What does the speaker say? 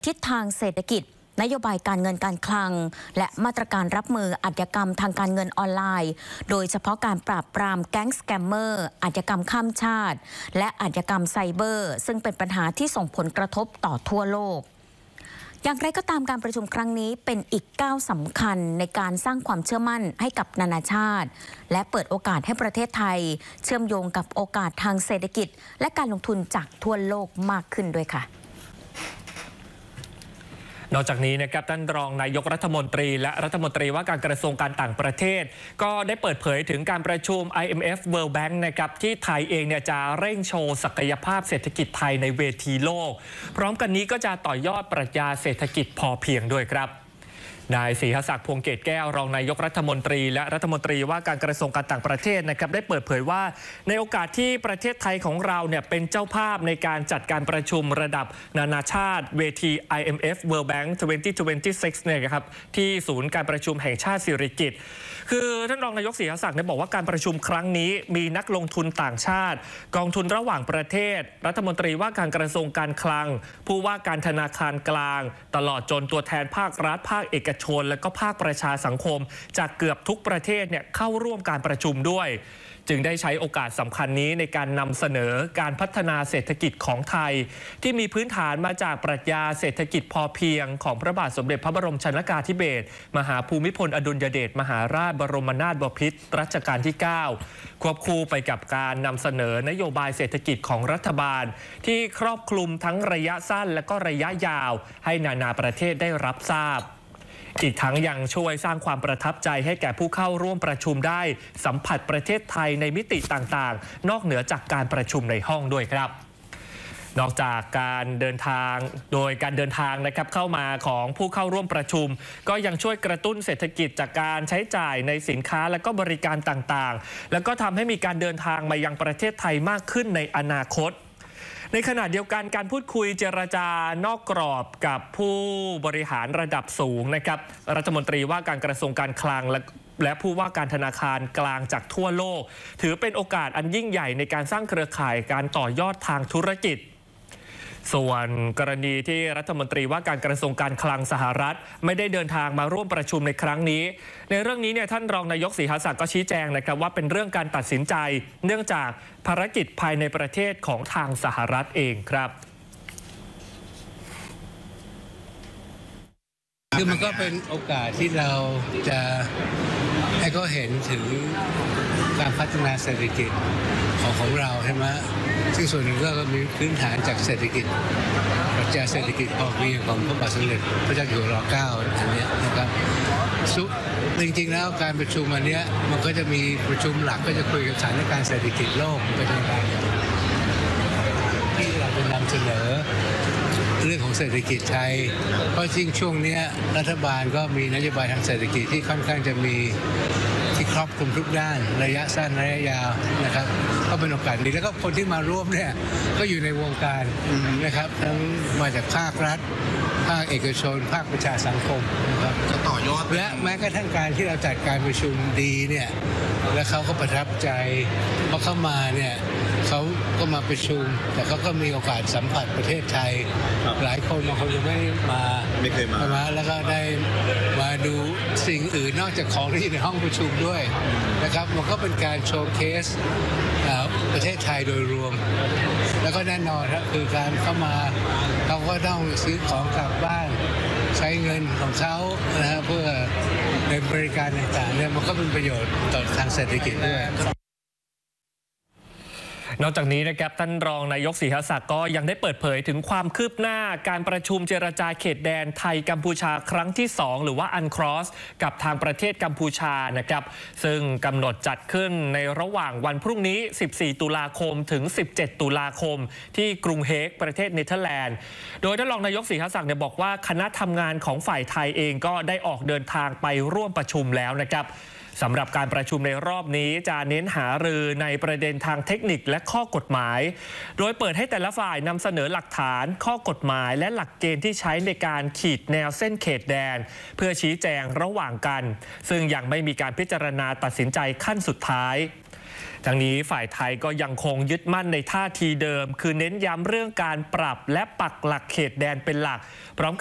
ทิศทางเศรษฐกิจนโยบายการเงินการคลังและมาตรการรับมืออาชญากรรมทางการเงินออนไลน์โดยเฉพาะการปราบปรามแก๊งสแกมเมอร์อาชญากรรมข้ามชาติและอาชญากรรมไซเบอร์ซึ่งเป็นปัญหาที่ส่งผลกระทบต่อทั่วโลกอย่างไรก็ตามการประชุมครั้งนี้เป็นอีกก้าวสำคัญในการสร้างความเชื่อมั่นให้กับนานาชาติและเปิดโอกาสให้ประเทศไทยเชื่อมโยงกับโอกาสทางเศรษฐกิจและการลงทุนจากทั่วโลกมากขึ้นด้วยค่ะนอกจากนี้นะครับท่านรองนายกรัฐมนตรีและรัฐมนตรีว่าการกระทรวงการต่างประเทศก็ได้เปิดเผยถึงการประชุม IMF World Bank นะครับที่ไทยเองเนี่ยจะเร่งโชว์ศักยภาพเศรษฐกิจไทยในเวทีโลกพร้อมกันนี้ก็จะต่อยอดปรัชญาเศรษฐกิจพอเพียงด้วยครับนายศรีหศักดิ์พวงเกตแก้วรองนายกรัฐมนตรีและรัฐมนตรีว่าการกระทรวงการต่างประเทศนะครับได้เปิดเผยว่าในโอกาสที่ประเทศไทยของเราเนี่ยเป็นเจ้าภาพในการจัดการประชุมระดับนานาชาติเวที IMF World Bank 2026เนี่ยครับที่ศูนย์การประชุมแห่งชาติสิริกิติ์คือท่านรองนายกศรีหศักดิ์เนี่ยบอกว่าการประชุมครั้งนี้มีนักลงทุนต่างชาติกองทุนระหว่างประเทศรัฐมนตรีว่าการกระทรวงการคลังผู้ว่าการธนาคารกลางตลอดจนตัวแทนภาครัฐภาคเอกชนและก็ภาคประชาสังคมจากเกือบทุกประเทศเนี่ยเข้าร่วมการประชุมด้วยจึงได้ใช้โอกาสสำคัญนี้ในการนำเสนอการพัฒนาเศรษฐกิจของไทยที่มีพื้นฐานมาจากปรัชญาเศรษฐกิจพอเพียงของพระบาทสมเด็จพระบรมชนกาธิเบศรมหาภูมิพลอดุลยเดชมหาราชบรมนาถบพิตรรัชกาลที่ 9ควบคู่ไปกับการนำเสนอนโยบายเศรษฐกิจของรัฐบาลที่ครอบคลุมทั้งระยะสั้นและก็ระยะยาวให้นานาประเทศได้รับทราบอีกทั้งยังช่วยสร้างความประทับใจให้แก่ผู้เข้าร่วมประชุมได้สัมผัสประเทศไทยในมิติต่างๆนอกเหนือจากการประชุมในห้องด้วยครับนอกจากการเดินทางนะครับเข้ามาของผู้เข้าร่วมประชุมก็ยังช่วยกระตุ้นเศรษฐกิจจากการใช้จ่ายในสินค้าและก็บริการต่างๆแล้วก็ทำให้มีการเดินทางมายังประเทศไทยมากขึ้นในอนาคตในขณะเดียวกันการพูดคุยเจรจานอกกรอบกับผู้บริหารระดับสูงนะครับรัฐมนตรีว่าการกระทรวงการคลังและผู้ว่าการธนาคารกลางจากทั่วโลกถือเป็นโอกาสอันยิ่งใหญ่ในการสร้างเครือข่ายการต่อยอดทางธุรกิจส่วนกรณีที่รัฐมนตรีว่าการกระทรวงการคลังสหรัฐไม่ได้เดินทางมาร่วมประชุมในครั้งนี้ในเรื่องนี้เนี่ยท่านรองนายกศรีหศักดิ์ก็ชี้แจงนะครับว่าเป็นเรื่องการตัดสินใจเนื่องจากภารกิจภายในประเทศของทางสหรัฐเองครับคือมันก็เป็นโอกาสที่เราจะให้เขาเห็นถึงการพัฒนาเศรษฐกิจของเราใช่ไหมซึ่งส่วนหนึ่งก็มีพื้นฐานจากเศรษฐกิจปรัชญาเศรษฐกิจพอเพียงของพระบาทสมเด็จพระเจ้าอยู่หัวร.9 อันนี้นะครับจริงๆแล้วการประชุมอันนี้มันก็จะมีประชุมหลักก็จะคุยกับสถานการณ์เศรษฐกิจโลกเป็นยังไงที่เราจะนำเสนอเรื่องของเศรษฐกิจไทยเพราะจริงช่วงนี้รัฐบาลก็มีนโยบายทางเศรษฐกิจที่ค่อนข้างจะมีที่ครอบคลุมทุกด้านระยะสั้นระยะยาวนะครับก็เป็นโอกาสดีแล้วก็คนที่มาร่วมเนี่ยก็อยู่ในวงการนะครับทั้งมาจากภาครัฐภาคเอกชนภาคประชาสังคมนะครับจะต่อยอดและแม้กระทั่งการที่เราจัดการประชุมดีเนี่ยและเขาก็ประทับใจพอเข้ามาเนี่ยเขาก็มาประชุมแต่เขาก็มีโอกาสสัมผัสประเทศไทยหลายคนบางคนยังไม่เคยมาแล้วก็ได้มาดูสิ่งอื่นนอกจากของที่อยู่ในห้องประชุมด้วยนะครับมันก็เป็นการโชว์เคสประเทศไทยโดยรวมแล้วก็แน่นอนครับคือการเข้ามาเขาก็ต้องซื้อของกลับบ้านใช้เงินของเขาเพื่อในบริการต่างๆเนี่ยมันก็เป็นประโยชน์ต่อทางเศรษฐกิจด้วยนอกจากนี้นะครับท่านรองนายกศรีหศักดิ์ก็ยังได้เปิดเผยถึงความคืบหน้าการประชุมเจรจาเขตแดนไทยกัมพูชาครั้งที่2หรือว่า UNCROSS กับทางประเทศกัมพูชานะครับซึ่งกำหนดจัดขึ้นในระหว่างวันพรุ่งนี้14ตุลาคมถึง17ตุลาคมที่กรุงเฮกประเทศเนเธอร์แลนด์โดยท่านรองนายกศรีหศักดิ์เนี่ยบอกว่าคณะทำงานของฝ่ายไทยเองก็ได้ออกเดินทางไปร่วมประชุมแล้วนะครับสำหรับการประชุมในรอบนี้จะเน้นหารือในประเด็นทางเทคนิคและข้อกฎหมายโดยเปิดให้แต่ละฝ่ายนำเสนอหลักฐานข้อกฎหมายและหลักเกณฑ์ที่ใช้ในการขีดแนวเส้นเขตแดนเพื่อชี้แจงระหว่างกันซึ่งยังไม่มีการพิจารณาตัดสินใจขั้นสุดท้ายทั้งนี้ฝ่ายไทยก็ยังคงยึดมั่นในท่าทีเดิมคือเน้นย้ำเรื่องการปรับและปักหลักเขตแดนเป็นหลักพร้อม